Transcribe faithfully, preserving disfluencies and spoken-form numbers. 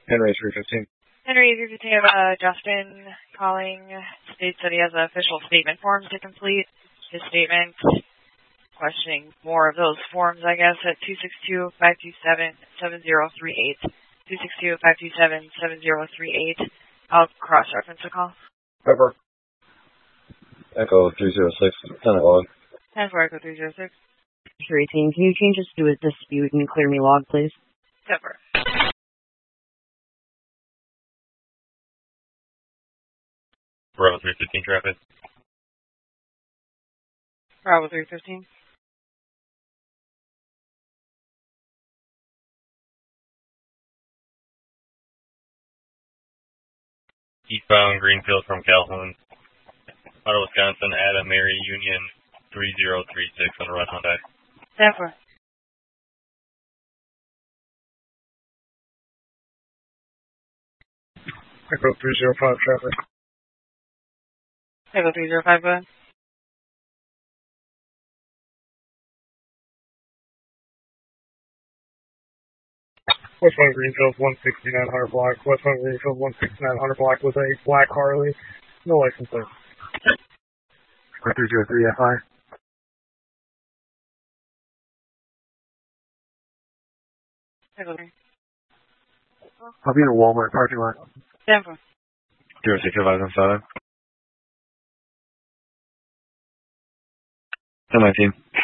Henry three fifteen. Henry three fifteen, uh, Justin calling, states that he has an official statement form to complete. His statement, questioning more of those forms, I guess, at two six two, five two seven, seven zero three eight. two six two, five two seven, seven zero three eight. I'll cross-reference the call. Pepper. Echo three zero six, ten log. ten four, Echo three zero six. three eighteen, can you change this to a dispute and clear me log, please? Pepper. Bravo three fifteen traffic. Bravo three fifteen. Eastbound Greenfield from Calhoun. Out of Wisconsin, Adam Mary Union three zero three six on the run Hyundai. ten four. Echo three zero five traffic. Echo three zero five, go ahead. Westbound Greenfield one sixty-nine Hunter Block. Westbound Greenfield one sixty-nine Hunter Block with a black Harley. No license plate. Echo three zero three F I. Echo three. I'll be in a Walmart parking lot. ten four. zero six five seven. ten nineteen.